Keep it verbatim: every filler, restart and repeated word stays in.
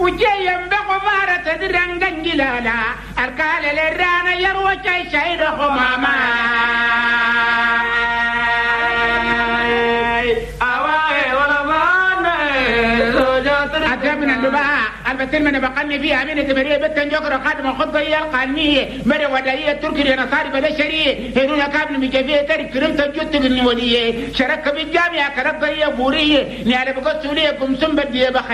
وجيم بقبارة درنجن جلالا الكال لرانا يروى شاي شاي رخماما أتبنا الدباء البتر من بقني فيها أمينة مريه بتن جوكرا قادم الخطة هي القانية مرة ودائية تركي نصاري بلا شريه هيرونا كابل مجابية تارك كرمت الجوت النولية شرك بالجامعة كرب ضية بورية نعلم قصة ليكم سنبدي بخد